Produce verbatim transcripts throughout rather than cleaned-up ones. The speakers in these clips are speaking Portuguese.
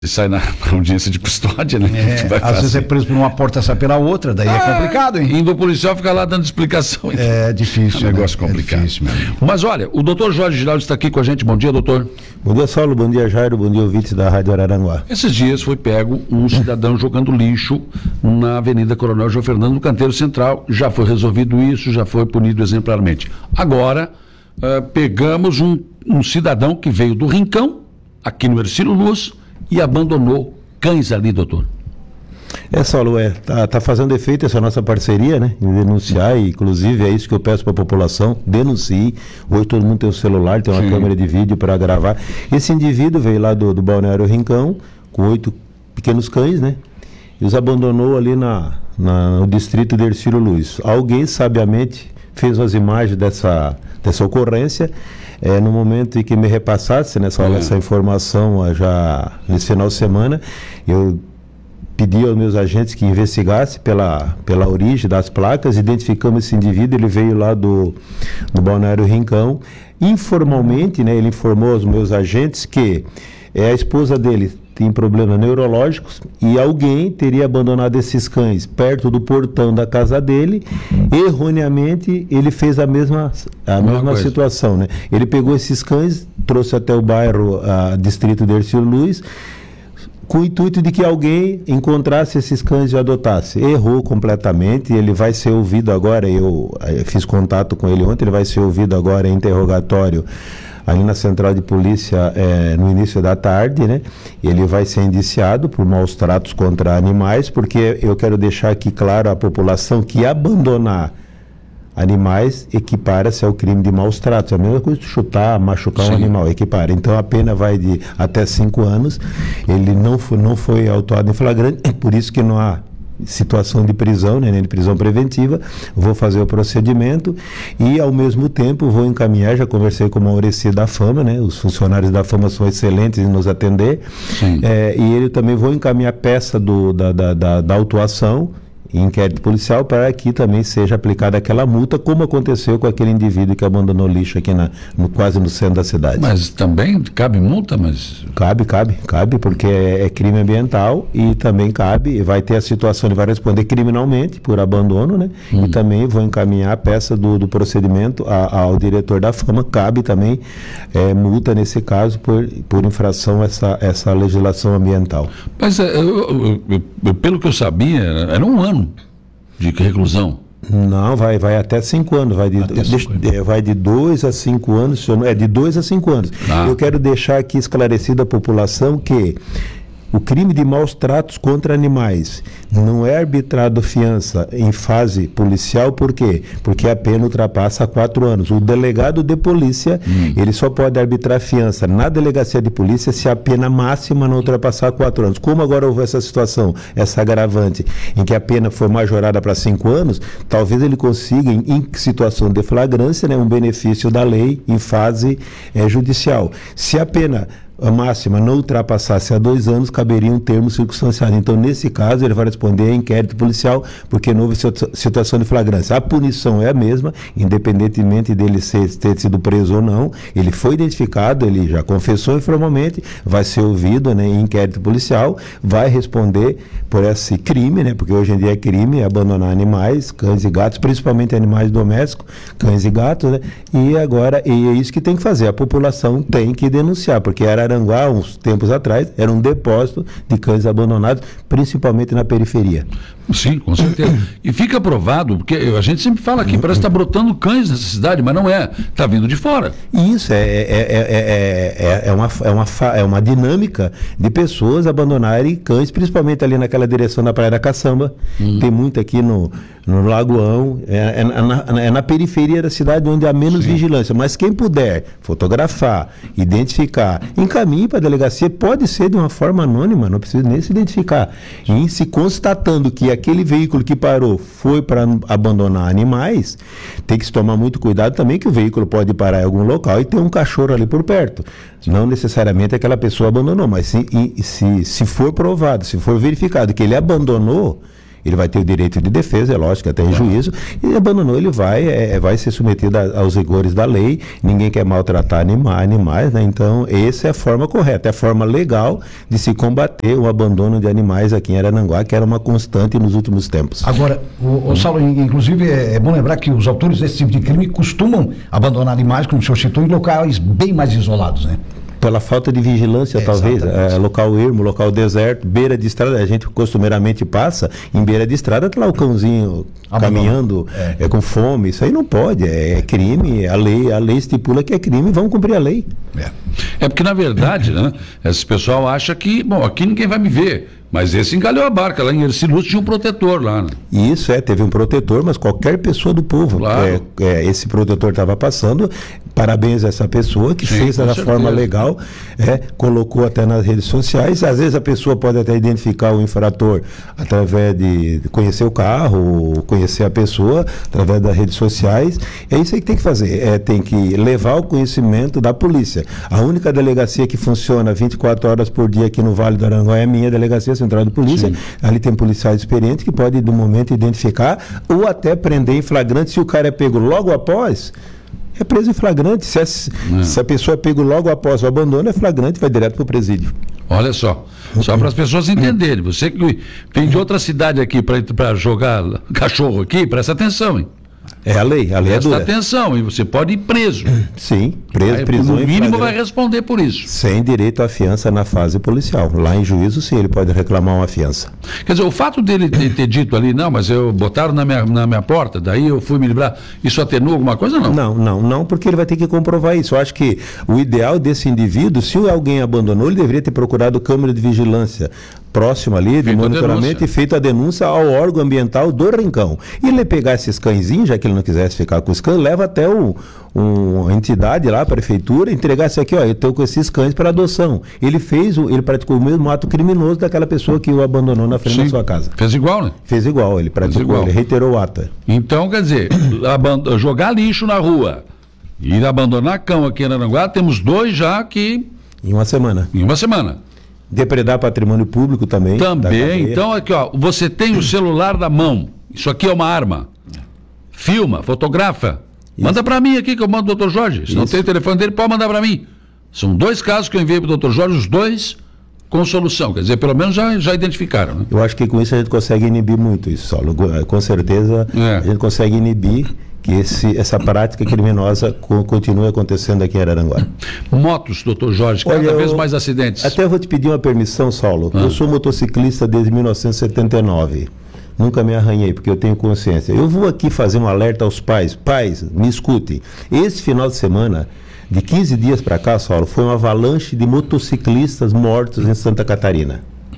sai na, na audiência de custódia, né? É, às fazer. vezes é preso por uma porta, sai pela outra, daí ah, é complicado, hein? Indo o policial fica lá dando explicação. Então. É difícil, É um negócio né? complicado. É difícil mesmo. Mas olha, o doutor Jorge Giraldo está aqui com a gente. Bom dia, doutor. Bom dia, Saulo. Bom dia, Jairo. Bom dia, ouvintes da Rádio Araranguá. Esses dias foi pego um cidadão jogando lixo na Avenida Coronel João Fernando, no Canteiro Central. Já foi resolvido isso, já foi punido exemplarmente. Agora, uh, pegamos um, um cidadão que veio do Rincão, aqui no Hercílio Luz, e abandonou cães ali, doutor. É, Saulo, é, tá, tá fazendo efeito essa nossa parceria, né, em denunciar, e inclusive é isso que eu peço para a população, denuncie. Hoje todo mundo tem um celular, tem uma Sim. câmera de vídeo para gravar. Esse indivíduo veio lá do, do Balneário Rincão, com oito pequenos cães, né, e os abandonou ali na, na, no distrito de Hercílio Luz. Alguém, sabiamente, fez as imagens dessa, dessa ocorrência. É, no momento em que me repassasse nessa, é. essa informação já nesse final de semana, eu pedi aos meus agentes que investigassem pela, pela origem das placas, identificamos esse indivíduo, ele veio lá do, do Balneário Rincão. Informalmente, né, ele informou aos meus agentes que é, a esposa dele tem problemas neurológicos e alguém teria abandonado esses cães perto do portão da casa dele. Erroneamente, ele fez a mesma, a mesma situação, né? Ele pegou esses cães, trouxe até o bairro, a, distrito de Hercílio Luz, com o intuito de que alguém encontrasse esses cães e adotasse. Errou completamente, ele vai ser ouvido agora, eu, eu fiz contato com ele ontem, ele vai ser ouvido agora em interrogatório ali na central de polícia é, no início da tarde, né? Ele vai ser indiciado por maus tratos contra animais, porque eu quero deixar aqui claro à população que abandonar animais equipara-se ao crime de maus tratos. É a mesma coisa de chutar, machucar Sim. um animal, equipara. Então a pena vai de até cinco anos. Ele não foi, não foi autuado em flagrante, por isso que não há situação de prisão, né, nem de prisão preventiva. Vou fazer o procedimento e ao mesmo tempo vou encaminhar, já conversei com o Maurício da Fama, né, os funcionários da Fama são excelentes em nos atender, é, e ele também vou encaminhar peça do, da, da, da, da autuação em inquérito policial para que também seja aplicada aquela multa, como aconteceu com aquele indivíduo que abandonou lixo aqui na, no, quase no centro da cidade. Mas também cabe multa, mas... Cabe, cabe, cabe, porque é, é crime ambiental e também cabe, vai ter a situação, ele vai responder criminalmente por abandono, né? Hum. E também vou encaminhar a peça do, do procedimento a, ao diretor da Fama, cabe também é, multa nesse caso por, por infração a essa, essa legislação ambiental. Mas eu, eu, eu, pelo que eu sabia, era um ano de reclusão. Não, vai, vai até cinco anos, vai de, de, vai de dois a cinco anos, é de dois a cinco anos. Ah. Eu quero deixar aqui esclarecido à população que o crime de maus tratos contra animais não é arbitrado fiança em fase policial, por quê? Porque a pena ultrapassa quatro anos. O delegado de polícia, hum. ele só pode arbitrar fiança na delegacia de polícia se a pena máxima não ultrapassar quatro anos. Como agora houve essa situação, essa agravante, em que a pena foi majorada para cinco anos, talvez ele consiga, em, em situação de flagrância, né, um benefício da lei em fase é, judicial. Se a pena a máxima não ultrapassasse a dois anos, caberia um termo circunstanciado. Então, nesse caso, ele vai responder a inquérito policial, porque não houve situação de flagrância. A punição é a mesma, independentemente dele ser, ter sido preso ou não. Ele foi identificado, ele já confessou informalmente, vai ser ouvido, né, em inquérito policial, vai responder por esse crime, né, porque hoje em dia é crime abandonar animais, cães e gatos, principalmente animais domésticos, cães e gatos, né, e agora, e é isso que tem que fazer, a população tem que denunciar, porque era Aranguá, uns tempos atrás, era um depósito de cães abandonados, principalmente na periferia. Sim, com certeza. E fica provado, porque a gente sempre fala aqui, parece que está brotando cães nessa cidade, mas não é, está vindo de fora. Isso, é, é, é, é, é, uma, é, uma, é uma dinâmica de pessoas abandonarem cães, principalmente ali naquela direção da Praia da Caçamba, hum. tem muito aqui no, no Lagoão, é, é, na, é na periferia da cidade onde há menos Sim. vigilância, mas quem puder fotografar, identificar, encaminhe para a delegacia, pode ser de uma forma anônima, não precisa nem se identificar, e se constatando que aquele veículo que parou foi para abandonar animais, tem que se tomar muito cuidado também, que o veículo pode parar em algum local e ter um cachorro ali por perto. Não necessariamente aquela pessoa abandonou, mas se, se, se for provado, se for verificado que ele abandonou, ele vai ter o direito de defesa, é lógico, até em juízo, e abandonou, ele vai, é, vai ser submetido a, aos rigores da lei, ninguém quer maltratar anima, animais, né? Então essa é a forma correta, é a forma legal de se combater o abandono de animais aqui em Araranguá, que era uma constante nos últimos tempos. Agora, o, o Saulo, inclusive é, é bom lembrar que os autores desse tipo de crime costumam abandonar animais, como o senhor citou, em locais bem mais isolados, né? Pela falta de vigilância, é, talvez, é, local ermo, local deserto, beira de estrada, a gente costumeiramente passa, em beira de estrada tá lá o cãozinho caminhando é. É, com fome, isso aí não pode, é, é crime, a lei, a lei estipula que é crime, vamos cumprir a lei. É, é porque na verdade, né, esse pessoal acha que, bom, aqui ninguém vai me ver, mas esse engalhou a barca, lá em Erciluz tinha um protetor lá, né? Isso, é, teve um protetor, mas qualquer pessoa do povo, claro. é, é, esse protetor estava passando, parabéns a essa pessoa que Sim, fez da forma legal, é, colocou até nas redes sociais, às vezes a pessoa pode até identificar o infrator através de conhecer o carro, conhecer a pessoa, através das redes sociais, é isso aí que tem que fazer, é, tem que levar o conhecimento da polícia. A única delegacia que funciona vinte e quatro horas por dia aqui no Vale do Aranguá é a minha delegacia central de polícia. Sim. Ali tem policiais experientes que podem, no momento, identificar ou até prender em flagrante. Se o cara é pego logo após, é preso em flagrante. Se a, se a pessoa é pego logo após o abandono, é flagrante, vai direto para o presídio. Olha só, só para as pessoas entenderem. Você que vem de outra cidade aqui para jogar cachorro aqui, presta atenção, hein? É a lei, a lei Presta é dura. atenção, e você pode ir preso. Sim, preso, Aí, prisão. No mínimo vai responder por isso. Sem direito à fiança na fase policial. Lá em juízo, sim, ele pode reclamar uma fiança. Quer dizer, o fato dele ter, ter dito ali, não, mas eu botaram na minha, na minha porta, daí eu fui me livrar, isso atenua alguma coisa, não? Não, não, não, porque ele vai ter que comprovar isso. Eu acho que o ideal desse indivíduo, se alguém abandonou, ele deveria ter procurado câmera de vigilância próximo ali, de monitoramento, e feito a denúncia ao órgão ambiental do Rincão. E ele pegar esses cãezinhos, já que ele não quisesse ficar com os cães, leva até o, um, uma entidade lá, a prefeitura, entregar isso aqui, ó, eu estou com esses cães para adoção. Ele fez, o, ele praticou o mesmo ato criminoso daquela pessoa que o abandonou na frente Sim, da sua casa. Fez igual, né? Fez igual, ele praticou, igual. Ele reiterou o ato. Então, quer dizer, jogar lixo na rua e abandonar cão aqui em Araranguá, temos dois já que... Em uma semana. Em uma semana. Depredar patrimônio público também. Também. Então, aqui, ó, você tem o celular na mão. Isso aqui é uma arma. Filma, fotografa. Isso. Manda para mim aqui que eu mando o doutor Jorge. Se Isso. não tem o telefone dele, pode mandar para mim. São dois casos que eu enviei para o doutor Jorge, os dois com solução. Quer dizer, pelo menos já, já identificaram. Né? Eu acho que com isso a gente consegue inibir muito isso, Saulo. Com certeza é. a gente consegue inibir que esse, essa prática criminosa co- continue acontecendo aqui em Araranguá. Motos, doutor Jorge, cada Olha, vez eu, mais acidentes. Até vou te pedir uma permissão, Saulo. Ah. Eu sou motociclista desde mil novecentos e setenta e nove. Nunca me arranhei, porque eu tenho consciência. Eu vou aqui fazer um alerta aos pais. Pais, me escutem. Esse final de semana, de quinze dias para cá, Saulo, foi uma avalanche de motociclistas mortos em Santa Catarina.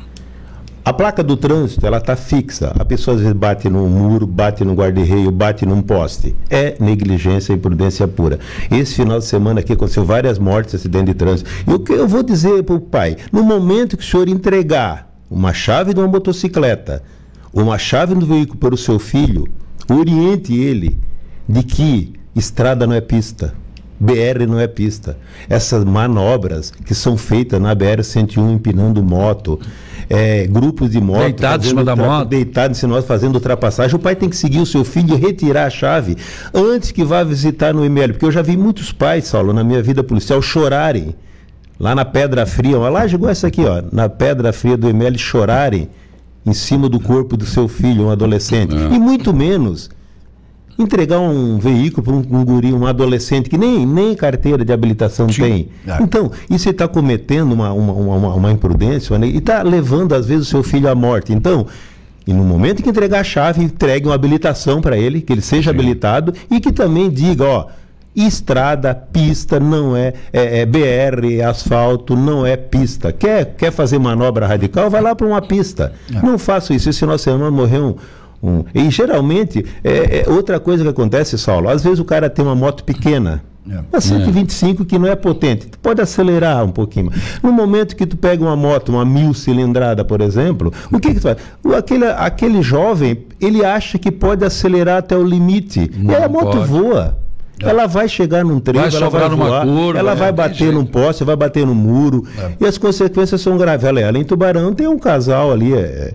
A placa do trânsito, ela está fixa. A pessoa às vezes bate num muro, bate no guarda-reio, bate num poste. É negligência e imprudência pura. Esse final de semana aqui aconteceu várias mortes, acidente de trânsito. E o que eu vou dizer para o pai? No momento que o senhor entregar uma chave de uma motocicleta, uma chave do veículo para o seu filho, oriente ele de que estrada não é pista. B R não é pista. Essas manobras que são feitas na B R cento e um, empinando moto, é, grupos de moto, deitados em cima da moto, deitados em cima da moto, fazendo ultrapassagem, o pai tem que seguir o seu filho e retirar a chave antes que vá visitar no M L, porque eu já vi muitos pais, Saulo, na minha vida policial, chorarem lá na Pedra Fria, uma laje igual essa aqui, ó, na Pedra Fria do M L, chorarem em cima do corpo do seu filho, um adolescente, é. e muito menos entregar um veículo para um, um guri, um adolescente que nem, nem carteira de habilitação Sim. tem. É. Então, isso está cometendo uma, uma, uma, uma imprudência, né? E está levando, às vezes, o seu filho à morte. Então, e no momento que entregar a chave, entregue uma habilitação para ele, que ele seja Sim. habilitado e que também diga, ó, estrada, pista, não é, é, é B R, asfalto, não é pista. Quer, quer fazer manobra radical? Vai lá para uma pista. É. Não faça isso. Esse final de semana morreu um Um, e geralmente, é, é outra coisa que acontece, Saulo, às vezes o cara tem uma moto pequena, é. uma cento e vinte e cinco que não é potente, tu pode acelerar um pouquinho. No momento que tu pega uma moto, uma mil cilindrada, por exemplo, o que que tu faz? O, aquele, aquele jovem, ele acha que pode acelerar até o limite, não e a moto pode. voa. É. Ela vai chegar num trevo, ela vai voar, curva, ela é, vai bater num poste, vai bater no muro, é. e as consequências são graves. Ela, ela em Tubarão tem um casal ali, é,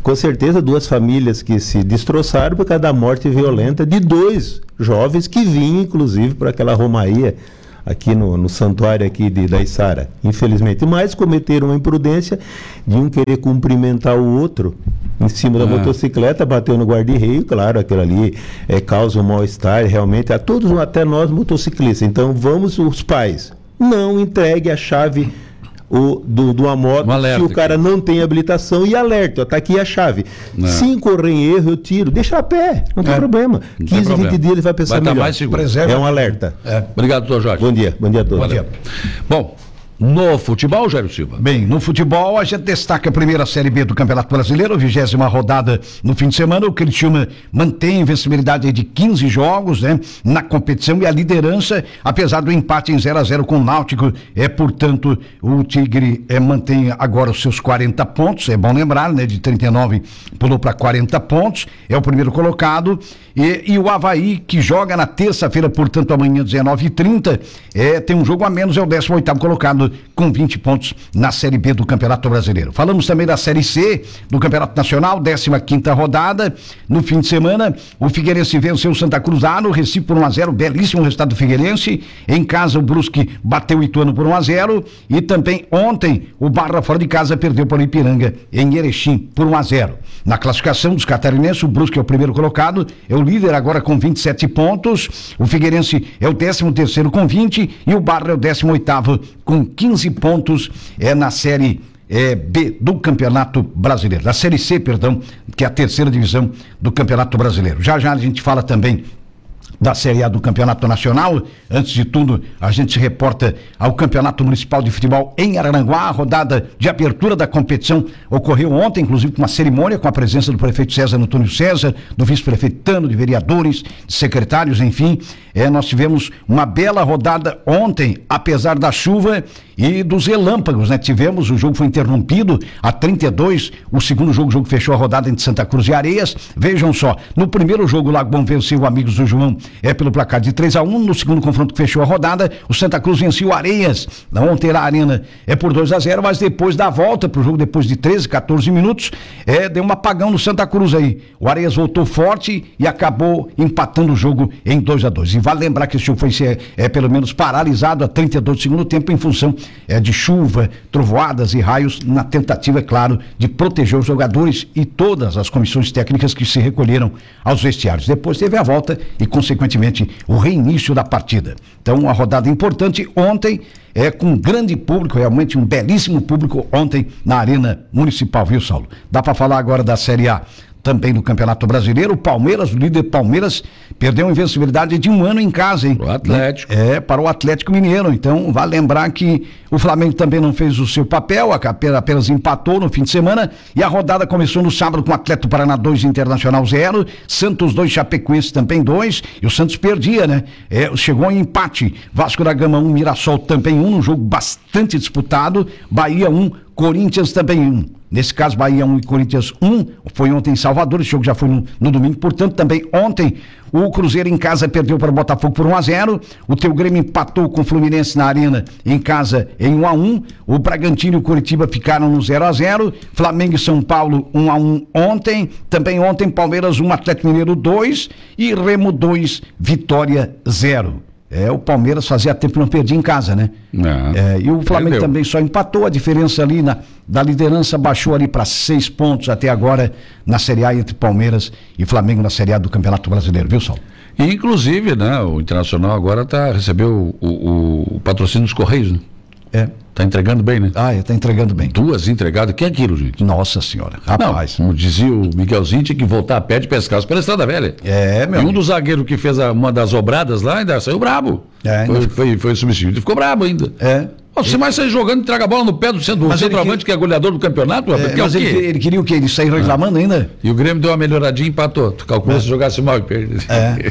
com certeza duas famílias que se destroçaram por causa da morte violenta de dois jovens que vinham, inclusive, para aquela romaria aqui no, no santuário aqui de, da Içara, infelizmente. Mas cometeram uma imprudência de um querer cumprimentar o outro em cima da é. motocicleta, bateu no guarda-reio, claro, aquilo ali é, causa um mal-estar, realmente, a todos, até nós motociclistas. Então, vamos, os pais, não entregue a chave o, do, do uma moto Um se o cara aqui. não tem habilitação, e alerta, está aqui a chave. É. Se incorrer em erro, eu tiro, deixa a pé, não tem É. problema. Não tem quinze, problema. vinte dias ele vai pensar Vai tá melhor. mais seguro. Preserva. É um alerta. É. Obrigado, doutor Jorge. Bom dia, bom dia a todos. Bom dia. Bom, no futebol, Jairo Silva. Bem, no futebol a gente destaca a primeira Série B do Campeonato Brasileiro, vigésima rodada no fim de semana. O Criciúma mantém a invencibilidade de quinze jogos, né, na competição, e a liderança, apesar do empate em zero a zero com o Náutico, é, portanto, o Tigre é, mantém agora os seus quarenta pontos, é bom lembrar, né, de trinta e nove pulou para quarenta pontos, é o primeiro colocado, e, e o Avaí, que joga na terça-feira, portanto, amanhã, dezenove e trinta, é, tem um jogo a menos, é o décimo oitavo colocado, com vinte pontos na Série B do Campeonato Brasileiro. Falamos também da Série C do Campeonato Nacional, décima quinta rodada. No fim de semana, o Figueirense venceu o Santa Cruz lá no Recife por um a zero, belíssimo resultado do Figueirense. Em casa, o Brusque bateu o Ituano por um a zero, e também ontem o Barra fora de casa perdeu para o Ipiranga em Erechim por um a zero. Na classificação dos catarinenses, o Brusque é o primeiro colocado, é o líder agora com vinte e sete pontos, o Figueirense é o décimo terceiro com vinte e o Barra é o décimo oitavo com quinze pontos, é na Série é, B do Campeonato Brasileiro, da Série C, perdão, que é a terceira divisão do Campeonato Brasileiro. Já já a gente fala também da Série A do Campeonato Nacional. Antes de tudo, a gente se reporta ao Campeonato Municipal de Futebol em Araranguá. A rodada de abertura da competição ocorreu ontem, inclusive com uma cerimônia com a presença do prefeito César Antônio César, do vice-prefeito Tano, de vereadores, de secretários, enfim. É, nós tivemos uma bela rodada ontem, apesar da chuva e dos relâmpagos, né? Tivemos, o jogo foi interrompido a trinta e dois, o segundo jogo, o jogo fechou a rodada entre Santa Cruz e Areias. Vejam só, no primeiro jogo o Lagoão venceu o Amigos do João é pelo placar de três a um, no segundo confronto que fechou a rodada, o Santa Cruz venceu o Areias, na ontem a Arena é por dois a zero, mas depois da volta pro jogo, depois de treze, quatorze minutos, é, deu um apagão no Santa Cruz aí. O Areias voltou forte e acabou empatando o jogo em dois a dois. E vale lembrar que esse jogo foi ser, é, pelo menos paralisado a trinta e dois do segundo tempo em função é, de chuva, trovoadas e raios, na tentativa, é claro, de proteger os jogadores e todas as comissões técnicas que se recolheram aos vestiários. Depois teve a volta e, consequentemente, o reinício da partida. Então, uma rodada importante ontem, é, com um grande público, realmente um belíssimo público ontem na Arena Municipal, viu, Saulo? Dá para falar agora da Série A também do Campeonato Brasileiro. O Palmeiras, o líder Palmeiras, perdeu a invencibilidade de um ano em casa, hein? O Atlético. É, para o Atlético Mineiro. Então, vale lembrar que o Flamengo também não fez o seu papel, apenas empatou no fim de semana, e a rodada começou no sábado com o Atlético Paraná dois, Internacional zero, Santos dois, Chapecoense também dois, e o Santos perdia, né? É, chegou em empate. Vasco da Gama um, Mirassol também um, um jogo bastante disputado. Bahia um, Corinthians também um. Nesse caso, Bahia um e Corinthians um, foi ontem em Salvador, esse jogo já foi no, no domingo, portanto, também ontem o Cruzeiro em casa perdeu para o Botafogo por um a zero, o Teu Grêmio empatou com o Fluminense na Arena em casa em um a um, o Bragantino e o Curitiba ficaram no zero a zero, Flamengo e São Paulo um a um ontem, também ontem Palmeiras um, Atlético Mineiro dois e Remo dois, Vitória zero. É, o Palmeiras fazia tempo que não perdia em casa, né? É, e o Flamengo perdeu. também só empatou, a diferença ali na, da liderança baixou ali para seis pontos até agora na Série A entre Palmeiras e Flamengo na Série A do Campeonato Brasileiro, viu, Saulo? E, inclusive, né, o Internacional agora tá, recebeu o, o, o patrocínio dos Correios, né? É. Tá entregando bem, né? Ah, está entregando bem. Duas entregadas, que é aquilo, gente? Nossa senhora, rapaz. Não, como dizia o Miguelzinho, tinha que voltar a pé de pescar pela Estrada Velha. É, meu E um amigo. dos zagueiros que fez a, uma das obradas lá ainda saiu brabo. É, foi, ainda- foi, foi substituído, ficou brabo ainda. É. Ó, você mais sai jogando, entrega a bola no pé do centro, do Mas ele centroavante, que- que é goleador do campeonato, É, rapaz, que é o mas ele, quê? ele queria o quê? Ele sair reclamando ainda? E o Grêmio deu uma melhoradinha e empatou. Tu calcula se jogasse mal e perdeu. É.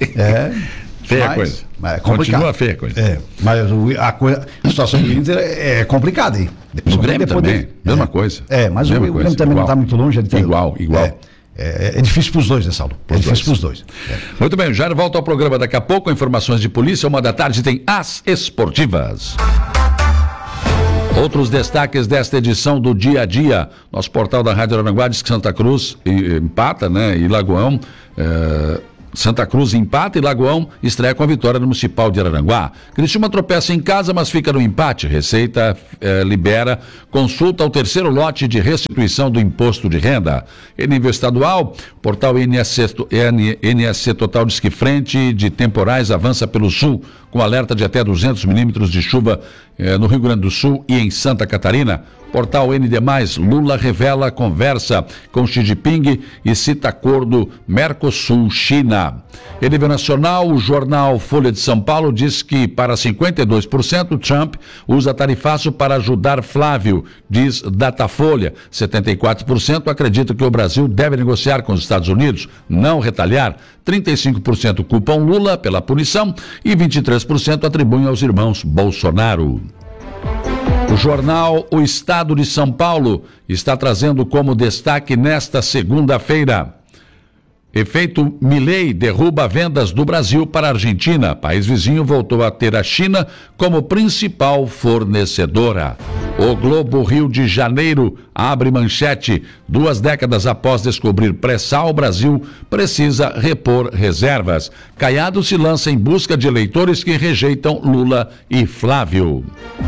É. Feia a Mas- coisa. mas é complicado. Continua feia a coisa. É, mas o- a, coisa- a situação do Inter é, é complicada, hein? O Grêmio Depois também, dele- mesma é. coisa. É, mas o, Mesma o coisa, Grêmio também igual. não está muito longe. Ele tá- Igual, igual. É, é, é difícil para os dois, né, Saulo? É Os difícil dois. para os dois. É. Muito bem, já volta ao programa daqui a pouco. Informações de polícia, uma da tarde tem As Esportivas. Outros destaques desta edição do Dia a Dia. Nosso portal da Rádio Araranguá diz que Santa Cruz empata, né? E Lagoão... É... Santa Cruz empata e Lagoão estreia com a vitória no Municipal de Araranguá. Criciúma tropeça em casa, mas fica no empate. Receita eh, libera consulta ao terceiro lote de restituição do imposto de renda. Em nível estadual, portal N S C, N S C Total diz que frente de temporais avança pelo sul, com alerta de até duzentos milímetros de chuva eh, no Rio Grande do Sul e em Santa Catarina. Portal N D mais, Lula revela conversa com Xi Jinping e cita acordo Mercosul-China. Em nível nacional, o jornal Folha de São Paulo diz que para cinquenta e dois por cento Trump usa tarifaço para ajudar Flávio, diz Datafolha. setenta e quatro por cento acredita que o Brasil deve negociar com os Estados Unidos, não retalhar. trinta e cinco por cento culpam Lula pela punição e vinte e três por cento atribuem aos irmãos Bolsonaro. O jornal O Estado de São Paulo está trazendo como destaque nesta segunda-feira: efeito Milei derruba vendas do Brasil para a Argentina. País vizinho voltou a ter a China como principal fornecedora. O Globo Rio de Janeiro abre manchete: duas décadas após descobrir pré-sal, o Brasil precisa repor reservas. Caiado se lança em busca de eleitores que rejeitam Lula e Flávio.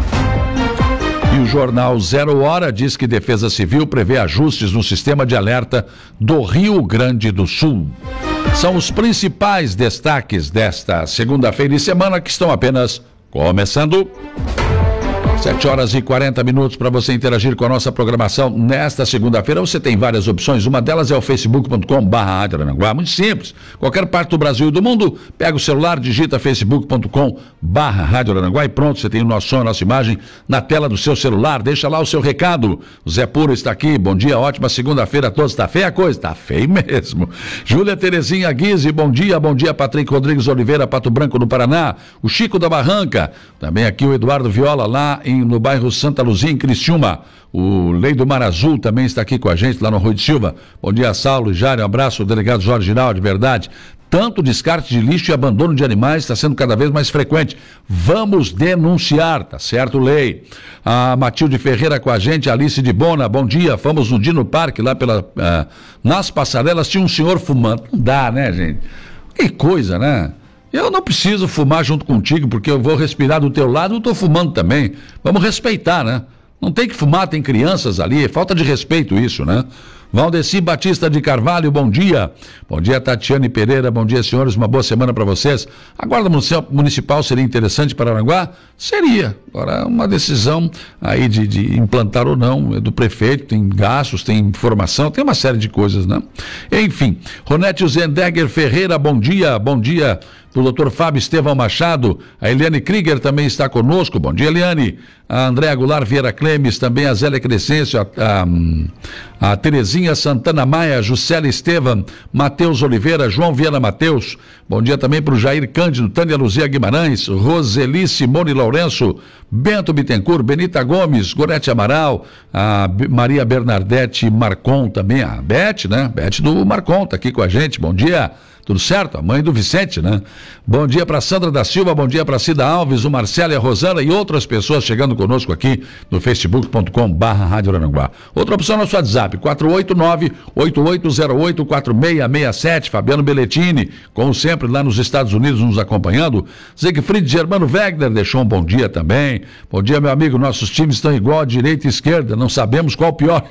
E o jornal Zero Hora diz que Defesa Civil prevê ajustes no sistema de alerta do Rio Grande do Sul. São os principais destaques desta segunda-feira e semana que estão apenas começando. sete horas e quarenta minutos para você interagir com a nossa programação nesta segunda-feira. Você tem várias opções, uma delas é o facebook ponto com barra Rádio Araranguá, muito simples. Qualquer parte do Brasil e do mundo, pega o celular, digita facebook ponto com barra Rádio Araranguá e pronto, você tem o nosso som, a nossa imagem na tela do seu celular. Deixa lá o seu recado. O Zé Puro está aqui, bom dia, ótima segunda-feira a todos. Tá feia a coisa? Tá feio mesmo. Júlia Terezinha Guise, bom dia, bom dia. Patrick Rodrigues Oliveira, Pato Branco, no Paraná. O Chico da Barranca, também aqui o Eduardo Viola, lá em, no bairro Santa Luzia, em Criciúma. O Lei do Mar Azul também está aqui com a gente, lá no Rui de Silva. Bom dia, Saulo e Jário, um abraço, o delegado Jorge Giral, de verdade. Tanto descarte de lixo e abandono de animais está sendo cada vez mais frequente. Vamos denunciar, tá certo, Lei? A Matilde Ferreira com a gente, Alice de Bona, bom dia. Fomos no Dino Parque, lá pela, uh, nas passarelas, tinha um senhor fumando. Não dá, né, gente? Que coisa, né? Eu não preciso fumar junto contigo, porque eu vou respirar do teu lado, eu estou fumando também. Vamos respeitar, né? Não tem que fumar, tem crianças ali, é falta de respeito isso, né? Valdeci Batista de Carvalho, bom dia. Bom dia, Tatiane Pereira, bom dia, senhores, uma boa semana para vocês. A Guarda Municipal seria interessante para Araranguá? Seria. Agora, uma decisão aí de, de implantar ou não, é do prefeito, tem gastos, tem informação, tem uma série de coisas, né? Enfim, Ronete Zendegger Ferreira, bom dia, bom dia. O doutor Fábio Estevão Machado, a Eliane Krieger também está conosco, bom dia, Eliane. A Andréa Goulart Vieira Clemes, também a Zélia Crescêncio, a, a, a Terezinha Santana Maia, a Juscelia Estevam, Matheus Oliveira, João Viana Matheus, bom dia também para o Jair Cândido, Tânia Luzia Guimarães, Roseli Simone Lourenço, Bento Bittencourt, Benita Gomes, Gorete Amaral, a Maria Bernadette Marcon também, a Beth, né? Beth do Marcon está aqui com a gente, bom dia. Tudo certo? A mãe do Vicente, né? Bom dia para Sandra da Silva, bom dia para Cida Alves, o Marcelo e a Rosana e outras pessoas chegando conosco aqui no facebook ponto com barra Rádio Araranguá. Outra opção no nosso WhatsApp, quatro oito nove, oito oito zero oito, quatro seis seis sete, Fabiano Belletini, como sempre lá nos Estados Unidos nos acompanhando. Siegfried Germano Wegner deixou um bom dia também. Bom dia, meu amigo, nossos times estão igual a direita e esquerda, não sabemos qual o pior.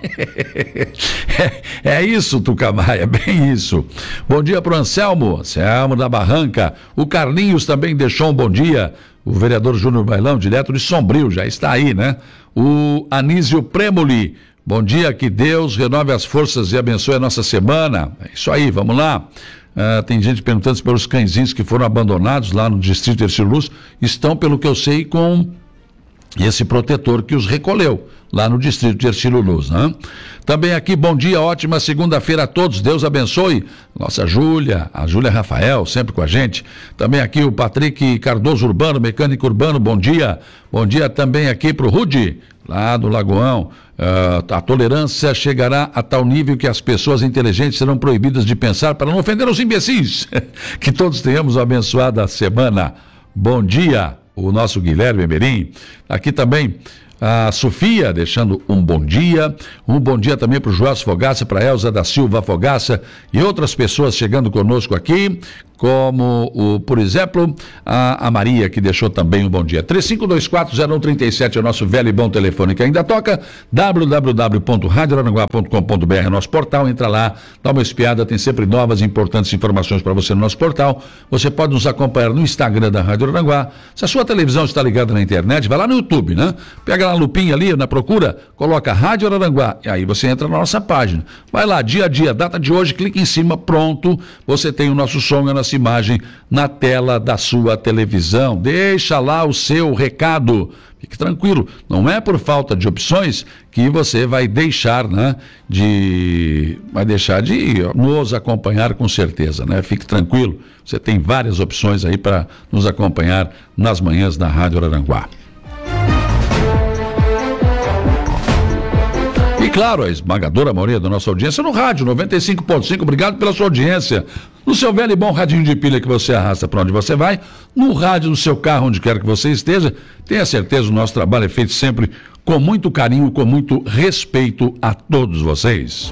é, é isso, Tucamaia, é bem isso. Bom dia para o Anselmo. Anselmo da Barranca, o Carlinhos também deixou um bom dia, o vereador Júnior Bailão, direto de Sombrio, já está aí, né? O Anísio Premoli, bom dia, que Deus renove as forças e abençoe a nossa semana. É isso aí, vamos lá. Uh, tem gente perguntando pelos cãezinhos que foram abandonados lá no distrito de Ercílio Luz, estão, pelo que eu sei, com esse protetor que os recolheu lá no distrito de Ercílio Luz, né? Também aqui, bom dia, ótima segunda-feira a todos, Deus abençoe. Nossa Júlia, a Júlia Rafael, sempre com a gente. Também aqui o Patrick Cardoso Urbano, mecânico urbano, bom dia. Bom dia também aqui para o Rudy, lá do Lagoão. Uh, a tolerância chegará a tal nível que as pessoas inteligentes serão proibidas de pensar para não ofender os imbecis. Que todos tenhamos uma abençoada semana. Bom dia. O nosso Guilherme Emerim, aqui também A Sofia deixando um bom dia, um bom dia também para o Joás Fogaça, para a Elza da Silva Fogaça e outras pessoas chegando conosco aqui, como, o, por exemplo, a, a Maria, que deixou também um bom dia. três cinco dois quatro zero um três sete é o nosso velho e bom telefone que ainda toca, w w w ponto rádio aranguá ponto com ponto b r é nosso portal, entra lá, dá uma espiada, tem sempre novas e importantes informações para você no nosso portal. Você pode nos acompanhar no Instagram da Rádio Aranguá. Se a sua televisão está ligada na internet, vai lá no YouTube, né? Pega lá a lupinha ali na procura, coloca Rádio Aranguá, e aí você entra na nossa página. Vai lá, dia a dia, data de hoje, clica em cima, pronto, você tem o nosso som e a nossa imagem na tela da sua televisão. Deixa lá o seu recado. Fique tranquilo, não é por falta de opções que você vai deixar, né, de vai deixar de nos acompanhar com certeza, né? Fique tranquilo, você tem várias opções aí para nos acompanhar nas manhãs da Rádio Aranguá. E claro, a esmagadora maioria da nossa audiência no rádio noventa e cinco ponto cinco, obrigado pela sua audiência. No seu velho e bom radinho de pilha que você arrasta para onde você vai, no rádio do seu carro, onde quer que você esteja, tenha certeza, o nosso trabalho é feito sempre com muito carinho, com muito respeito a todos vocês.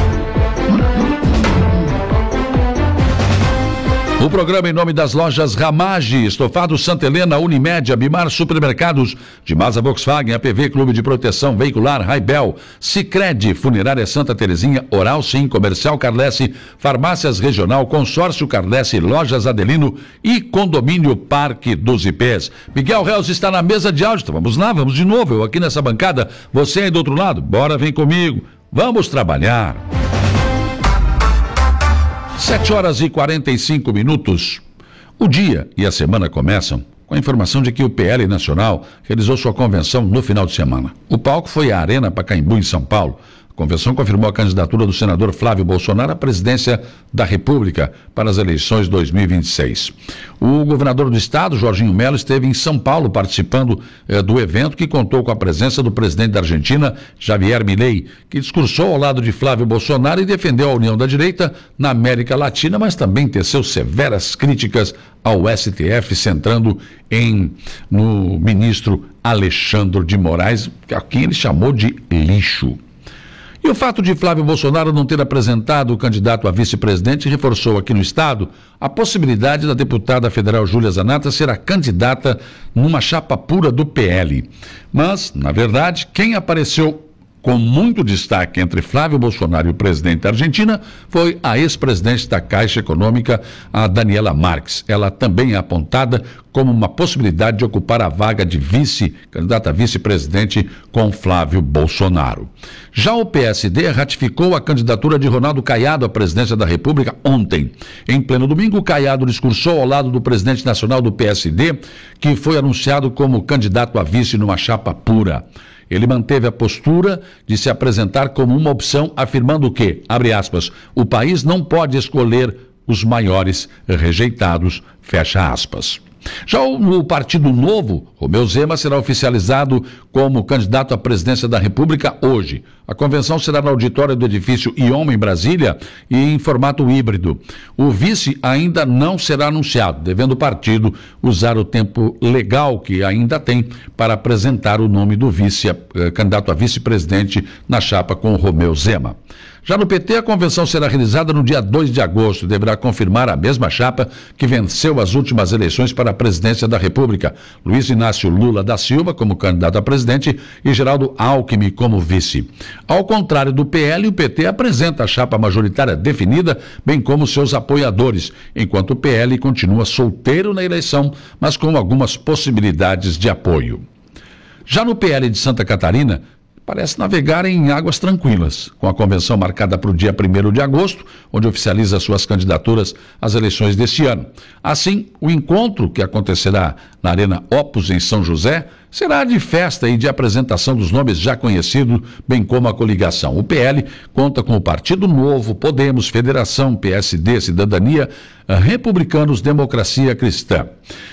O programa em nome das lojas Ramage, Estofado Santa Helena, Unimed, Abimar Supermercados, de Masa Volkswagen, A P V Clube de Proteção Veicular, Raibel, Sicredi, Funerária Santa Terezinha, Oral Sim, Comercial Carlesse, Farmácias Regional, Consórcio Carlesse, Lojas Adelino e Condomínio Parque dos Ipês. Miguel Reus está na mesa de áudio, então vamos lá, vamos de novo, eu aqui nessa bancada, você aí do outro lado, bora, vem comigo, vamos trabalhar. Sete horas e quarenta e cinco minutos. O dia e a semana começam com a informação de que o P L Nacional realizou sua convenção no final de semana. O palco foi a Arena Pacaembu, em São Paulo. A convenção confirmou a candidatura do senador Flávio Bolsonaro à presidência da República para as eleições dois mil e vinte e seis. O governador do estado, Jorginho Melo, esteve em São Paulo participando eh, do evento, que contou com a presença do presidente da Argentina, Javier Milei, que discursou ao lado de Flávio Bolsonaro e defendeu a união da direita na América Latina, mas também teceu severas críticas ao S T F, centrando em, no ministro Alexandre de Moraes, a quem ele chamou de lixo. E o fato de Flávio Bolsonaro não ter apresentado o candidato a vice-presidente reforçou aqui no estado a possibilidade da deputada federal Júlia Zanata ser a candidata numa chapa pura do P L. Mas, na verdade, quem apareceu com muito destaque entre Flávio Bolsonaro e o presidente da Argentina foi a ex-presidente da Caixa Econômica, a Daniela Marques. Ela também é apontada como uma possibilidade de ocupar a vaga de vice, candidata a vice-presidente com Flávio Bolsonaro. Já o P S D ratificou a candidatura de Ronaldo Caiado à presidência da República ontem. Em pleno domingo, Caiado discursou ao lado do presidente nacional do P S D, que foi anunciado como candidato a vice numa chapa pura. Ele manteve a postura de se apresentar como uma opção, afirmando que, abre aspas, o país não pode escolher os maiores rejeitados, fecha aspas. Já o Partido Novo, Romeu Zema será oficializado como candidato à presidência da República hoje. A convenção será no auditório do edifício Iom, em Brasília, e em formato híbrido. O vice ainda não será anunciado, devendo o partido usar o tempo legal que ainda tem para apresentar o nome do vice, eh, candidato a vice-presidente na chapa com o Romeu Zema. Já no P T, a convenção será realizada no dia dois de agosto e deverá confirmar a mesma chapa que venceu as últimas eleições para a presidência da República. Luiz Inácio Lula da Silva como candidato a presidente e Geraldo Alckmin como vice. Ao contrário do P L, o P T apresenta a chapa majoritária definida, bem como seus apoiadores, enquanto o P L continua solteiro na eleição, mas com algumas possibilidades de apoio. Já no P L de Santa Catarina, parece navegar em águas tranquilas, com a convenção marcada para o dia primeiro de agosto, onde oficializa suas candidaturas às eleições deste ano. Assim, o encontro, que acontecerá na Arena Opus, em São José, será de festa e de apresentação dos nomes já conhecidos, bem como a coligação. O P L conta com o Partido Novo, Podemos, Federação, P S D, Cidadania, Republicanos, Democracia Cristã.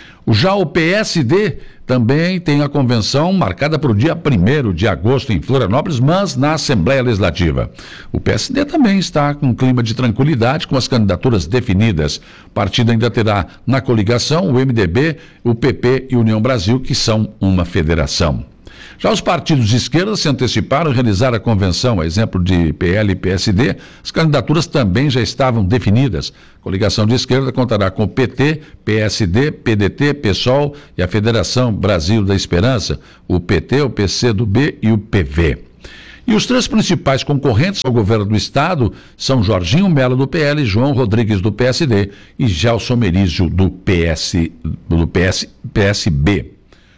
Já o P S D também tem a convenção marcada para o dia primeiro de agosto em Florianópolis, mas na Assembleia Legislativa. O P S D também está com um clima de tranquilidade, com as candidaturas definidas. O partido ainda terá na coligação o M D B, o P P e União Brasil, que são uma federação. Já os partidos de esquerda se anteciparam a realizar a convenção, a exemplo de P L e P S D, as candidaturas também já estavam definidas. A coligação de esquerda contará com o P T, P S D, P D T, PSOL e a Federação Brasil da Esperança, o P T, o P C do B e o P V. E os três principais concorrentes ao governo do Estado são Jorginho Melo, do P L, João Rodrigues, do P S D e Gelson Merizio, do, P S, do P S, P S B.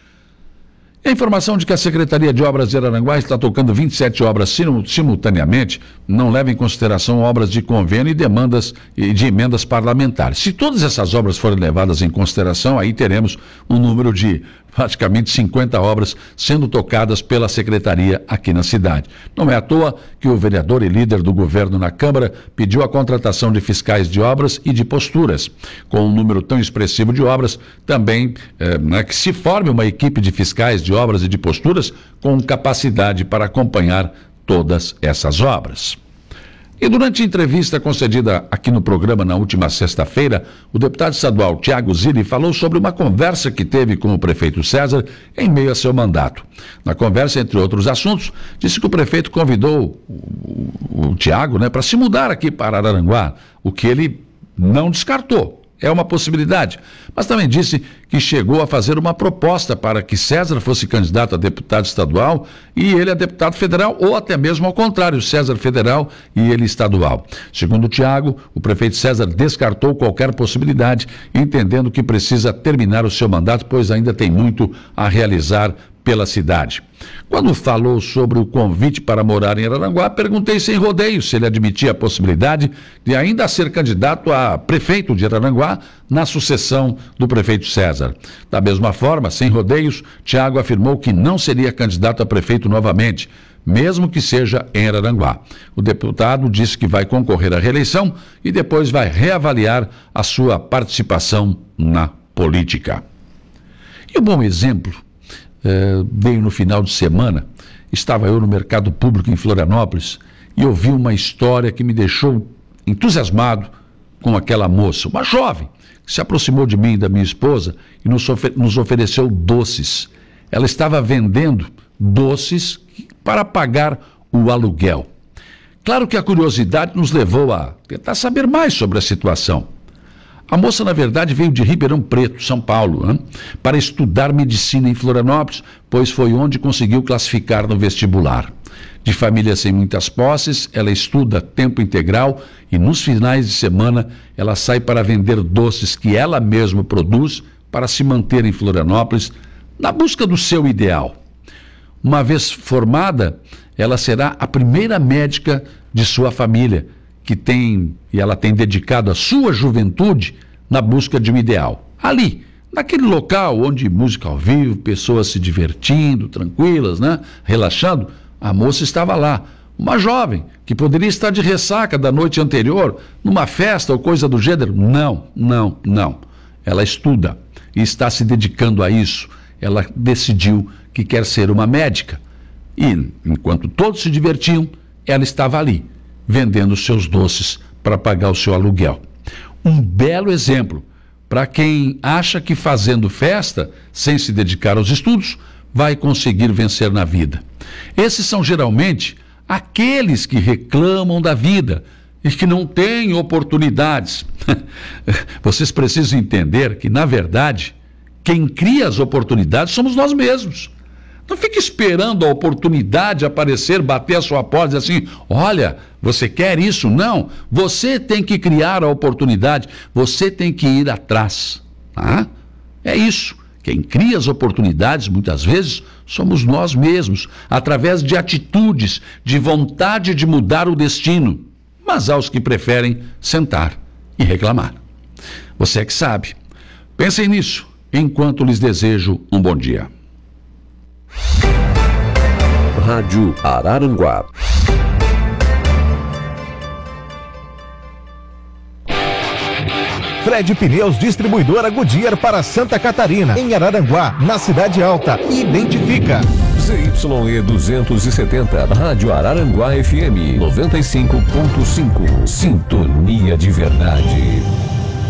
A informação de que a Secretaria de Obras de Araranguá está tocando vinte e sete obras simultaneamente não leva em consideração obras de convênio e demandas e de emendas parlamentares. Se todas essas obras forem levadas em consideração, aí teremos um número de praticamente cinquenta obras sendo tocadas pela Secretaria aqui na cidade. Não é à toa que o vereador e líder do governo na Câmara pediu a contratação de fiscais de obras e de posturas. Com um número tão expressivo de obras, também eh, né, que se forme uma equipe de fiscais de obras e de posturas com capacidade para acompanhar todas essas obras. E durante a entrevista concedida aqui no programa na última sexta-feira, o deputado estadual Tiago Zilli falou sobre uma conversa que teve com o prefeito César em meio a seu mandato. Na conversa, entre outros assuntos, disse que o prefeito convidou o, o, o Tiago, né, para se mudar aqui para Araranguá, o que ele não descartou. É uma possibilidade, mas também disse que chegou a fazer uma proposta para que César fosse candidato a deputado estadual e ele a deputado federal, ou até mesmo ao contrário, César federal e ele estadual. Segundo o Tiago, o prefeito César descartou qualquer possibilidade, entendendo que precisa terminar o seu mandato, pois ainda tem muito a realizar pela cidade. Quando falou sobre o convite para morar em Araranguá, perguntei sem rodeio se ele admitia a possibilidade de ainda ser candidato a prefeito de Araranguá na sucessão do prefeito César. Da mesma forma, sem rodeios, Tiago afirmou que não seria candidato a prefeito novamente, mesmo que seja em Araranguá. O deputado disse que vai concorrer à reeleição e depois vai reavaliar a sua participação na política. E um bom exemplo Uh, veio no final de semana. Estava eu no mercado público em Florianópolis e ouvi uma história que me deixou entusiasmado com aquela moça, uma jovem, que se aproximou de mim e da minha esposa e nos, ofer- nos ofereceu doces. Ela estava vendendo doces para pagar o aluguel. Claro que a curiosidade nos levou a tentar saber mais sobre a situação. A moça, na verdade, veio de Ribeirão Preto, São Paulo, né, para estudar medicina em Florianópolis, pois foi onde conseguiu classificar no vestibular. De família sem muitas posses, ela estuda tempo integral e nos finais de semana ela sai para vender doces que ela mesma produz para se manter em Florianópolis na busca do seu ideal. Uma vez formada, ela será a primeira médica de sua família, que tem, e ela tem dedicado a sua juventude na busca de um ideal. Ali, naquele local onde música ao vivo, pessoas se divertindo, tranquilas, né, relaxando, a moça estava lá, uma jovem que poderia estar de ressaca da noite anterior, numa festa ou coisa do gênero. Não, não, não. Ela estuda e está se dedicando a isso. Ela decidiu que quer ser uma médica. E, enquanto todos se divertiam, ela estava ali, vendendo seus doces para pagar o seu aluguel. Um belo exemplo para quem acha que fazendo festa, sem se dedicar aos estudos, vai conseguir vencer na vida. Esses são geralmente aqueles que reclamam da vida e que não têm oportunidades. Vocês precisam entender que, na verdade, quem cria as oportunidades somos nós mesmos. Não fique esperando a oportunidade aparecer, bater a sua porta e dizer assim, olha, você quer isso? Não, você tem que criar a oportunidade, você tem que ir atrás. Tá? É isso. Quem cria as oportunidades, muitas vezes, somos nós mesmos, através de atitudes, de vontade de mudar o destino. Mas há os que preferem sentar e reclamar. Você é que sabe. Pensem nisso, enquanto lhes desejo um bom dia. Rádio Araranguá. Fred Pneus, distribuidora Goodyear para Santa Catarina, em Araranguá, na Cidade Alta. Identifica. Z Y E duzentos e setenta, Rádio Araranguá F M noventa e cinco ponto cinco. Sintonia de verdade.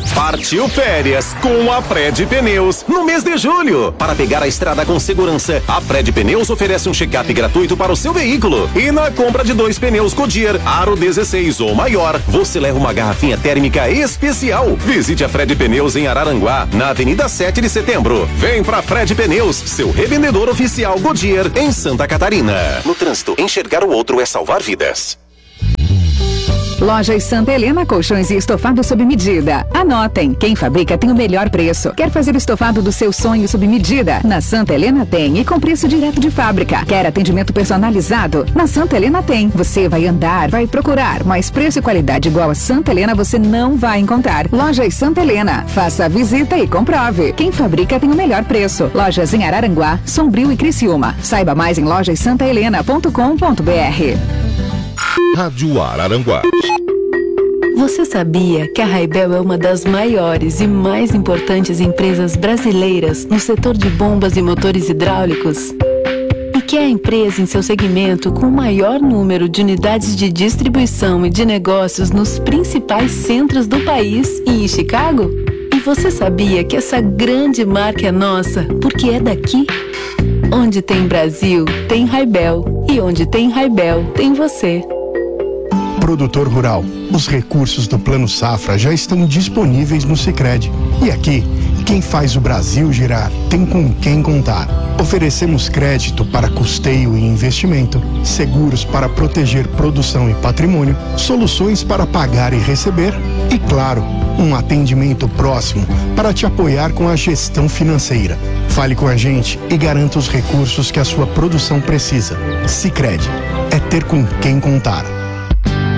Partiu férias com a Fred Pneus no mês de julho. Para pegar a estrada com segurança, a Fred Pneus oferece um check-up gratuito para o seu veículo. E na compra de dois pneus Goodyear Aro dezesseis ou maior, você leva uma garrafinha térmica especial. Visite a Fred Pneus em Araranguá, na Avenida sete de Setembro. Vem pra Fred Pneus, seu revendedor oficial Goodyear em Santa Catarina. No trânsito, enxergar o outro é salvar vidas. Lojas Santa Helena, colchões e estofado sob medida. Anotem, quem fabrica tem o melhor preço. Quer fazer o estofado do seu sonho sob medida? Na Santa Helena tem, e com preço direto de fábrica. Quer atendimento personalizado? Na Santa Helena tem. Você vai andar, vai procurar, mas preço e qualidade igual a Santa Helena você não vai encontrar. Lojas Santa Helena, faça a visita e comprove. Quem fabrica tem o melhor preço. Lojas em Araranguá, Sombrio e Criciúma. Saiba mais em lojas santa helena ponto com ponto b r. Rádio Araranguá. Você sabia que a Raibel é uma das maiores e mais importantes empresas brasileiras no setor de bombas e motores hidráulicos? E que é a empresa em seu segmento com o maior número de unidades de distribuição e de negócios nos principais centros do país e em Chicago? E você sabia que essa grande marca é nossa porque é daqui? Onde tem Brasil, tem Raibel. E onde tem Raibel, tem você. Produtor rural, os recursos do Plano Safra já estão disponíveis no Sicredi. E aqui, quem faz o Brasil girar tem com quem contar. Oferecemos crédito para custeio e investimento, seguros para proteger produção e patrimônio, soluções para pagar e receber e, claro, um atendimento próximo para te apoiar com a gestão financeira. Fale com a gente e garanta os recursos que a sua produção precisa. Sicredi, é ter com quem contar.